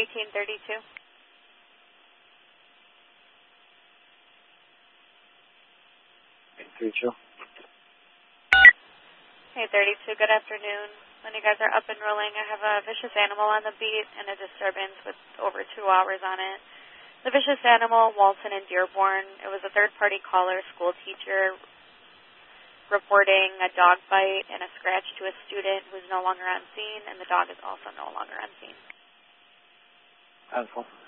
1832. Hey, 32, good afternoon. When you guys are up and rolling, I have a vicious animal on the beat and a disturbance with over 2 hours on it. The vicious animal, Walton and Dearborn. It was a third-party caller, school teacher, reporting a dog bite and a scratch to a student who's no longer on scene, and the dog is also no longer on scene. Handful.